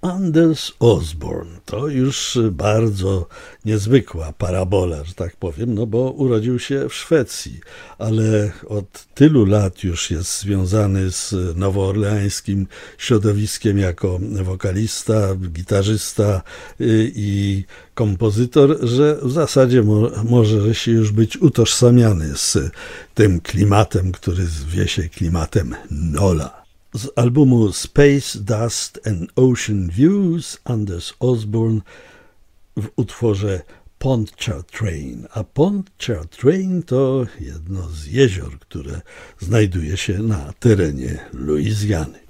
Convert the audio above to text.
Anders Osborne to już bardzo niezwykła parabola, że tak powiem, no bo urodził się w Szwecji, ale od tylu lat już jest związany z nowoorleańskim środowiskiem jako wokalista, gitarzysta i kompozytor, że w zasadzie może się już być utożsamiany z tym klimatem, który zwie się klimatem Nola. Z albumu Space, Dust and Ocean Views Anders Osborne w utworze Pontchartrain. A Pontchartrain to jedno z jezior, które znajduje się na terenie Luizjany.